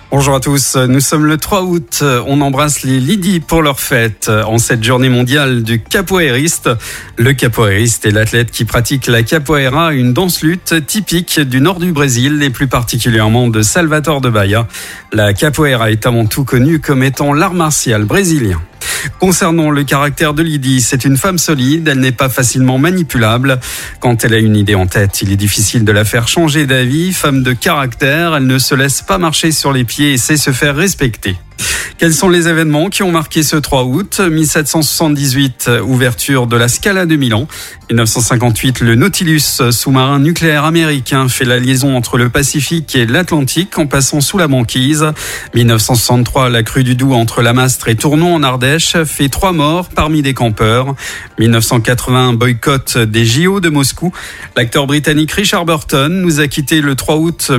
Bonjour à tous, nous sommes le 3 août, on embrasse les Lydie pour leur fête. En cette journée mondiale du capoeiriste, le capoeiriste est l'athlète qui pratique la capoeira, une danse-lutte typique du nord du Brésil et plus particulièrement de Salvador de Bahia. La capoeira est avant tout connue comme étant l'art martial brésilien. Concernant le caractère de Lydie, c'est une femme solide, elle n'est pas facilement manipulable. Quand elle a une idée en tête, il est difficile de la faire changer d'avis. Femme de caractère, elle ne se laisse pas marcher sur les pieds et sait se faire respecter. Quels sont les événements qui ont marqué ce 3 août ? 1778, ouverture de la Scala de Milan. 1958, le Nautilus, sous-marin nucléaire américain, fait la liaison entre le Pacifique et l'Atlantique en passant sous la banquise. 1963, la crue du Doubs entre Lamastre et Tournon en Ardèche fait 3 morts parmi des campeurs. 1981, boycott des JO de Moscou. L'acteur britannique Richard Burton nous a quitté le 3 août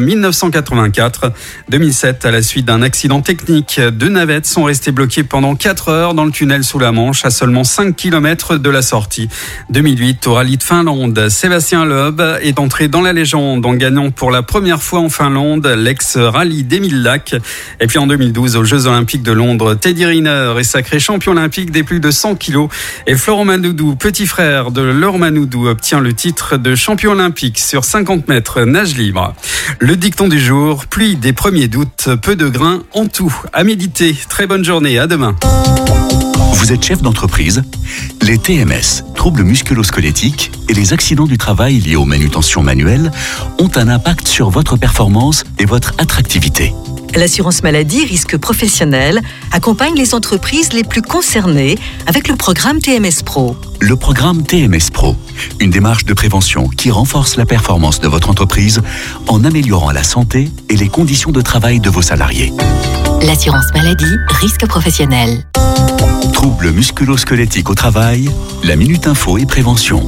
1984. 2007, à la suite d'un accident technique, 2 navettes sont restées bloquées pendant 4 heures dans le tunnel sous la Manche, à seulement 5 km de la sortie. 2008, au rallye de Finlande, Sébastien Loeb est entré dans la légende en gagnant pour la première fois en Finlande l'ex-rallye d'Émile Lac. Et puis en 2012, aux Jeux Olympiques de Londres, Teddy Riner est sacré champion olympique des plus de 100 kilos. Et Florent Manodou, petit frère de Laure Manodou, obtient le titre de champion olympique sur 50 mètres nage libre. Le dicton du jour, pluie des 1er d'août, peu de grains en tout. À méditer, très bonne journée, à demain. Vous êtes chef d'entreprise ? Les TMS, troubles musculo-squelettiques, et les accidents du travail liés aux manutentions manuelles ont un impact sur votre performance et votre attractivité. L'assurance maladie risque professionnel accompagne les entreprises les plus concernées avec le programme TMS Pro. Le programme TMS Pro, une démarche de prévention qui renforce la performance de votre entreprise en améliorant la santé et les conditions de travail de vos salariés. L'assurance maladie, risque professionnel. Troubles musculo-squelettiques au travail, la Minute Info et Prévention.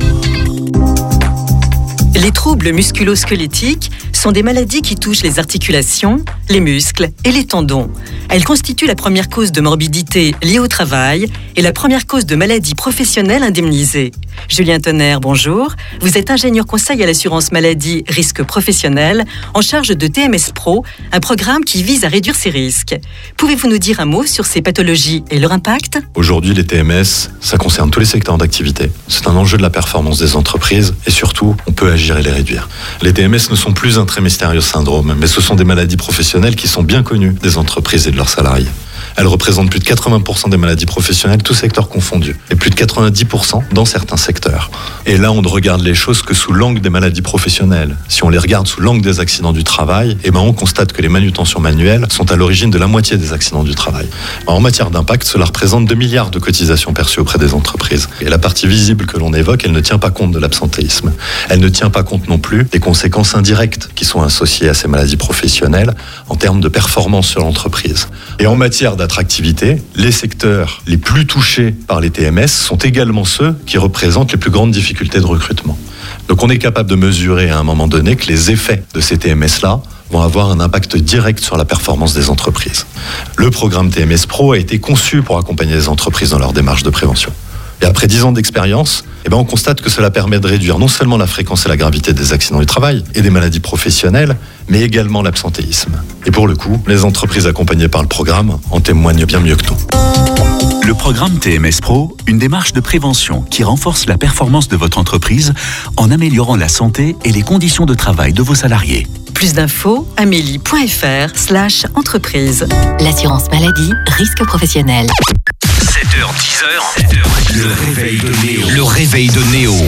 Les troubles musculo-squelettiques sont des maladies qui touchent les articulations, les muscles et les tendons. Elles constituent la première cause de morbidité liée au travail et la première cause de maladie professionnelle indemnisée. Julien Tonnerre, bonjour. Vous êtes ingénieur conseil à l'assurance maladie risque professionnel en charge de TMS Pro, un programme qui vise à réduire ces risques. Pouvez-vous nous dire un mot sur ces pathologies et leur impact ? Aujourd'hui, les TMS, ça concerne tous les secteurs d'activité. C'est un enjeu de la performance des entreprises et surtout, on peut agir et les réduire. Les TMS ne sont plus un très mystérieux syndrome, mais ce sont des maladies professionnelles qui sont bien connues des entreprises et de leurs salariés. Elles représentent plus de 80% des maladies professionnelles, tous secteurs confondus, et plus de 90% dans certains secteurs. Et là, on ne regarde les choses que sous l'angle des maladies professionnelles. Si on les regarde sous l'angle des accidents du travail, on constate que les manutentions manuelles sont à l'origine de la moitié des accidents du travail. En matière d'impact, cela représente 2 milliards de cotisations perçues auprès des entreprises. Et la partie visible que l'on évoque, elle ne tient pas compte de l'absentéisme. Elle ne tient pas compte non plus des conséquences indirectes qui sont associées à ces maladies professionnelles en termes de performance sur l'entreprise. Et en matière d'attractivité, les secteurs les plus touchés par les TMS sont également ceux qui représentent les plus grandes difficultés de recrutement. Donc on est capable de mesurer à un moment donné que les effets de ces TMS-là vont avoir un impact direct sur la performance des entreprises. Le programme TMS Pro a été conçu pour accompagner les entreprises dans leur démarche de prévention. Et après 10 ans d'expérience, on constate que cela permet de réduire non seulement la fréquence et la gravité des accidents du travail et des maladies professionnelles, mais également l'absentéisme. Et pour le coup, les entreprises accompagnées par le programme en témoignent bien mieux que nous. Le programme TMS Pro, une démarche de prévention qui renforce la performance de votre entreprise en améliorant la santé et les conditions de travail de vos salariés. Plus d'infos, amélie.fr/entreprise. L'assurance maladie, risque professionnel. 7h, 10h, le réveil de Néo. Le réveil de Néo.